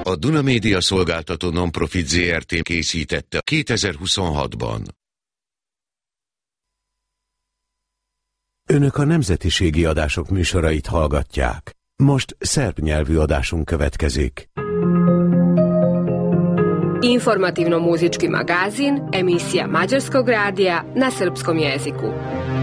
A Duna Média Szolgáltató Nonprofit Zrt. Készítette 2026-ban. Önök a nemzetiségi adások műsorait hallgatják. Most szerb nyelvű adásunk következik. Informativno-muzički magazin, emisija Mađarskog radija na srpskom jeziku.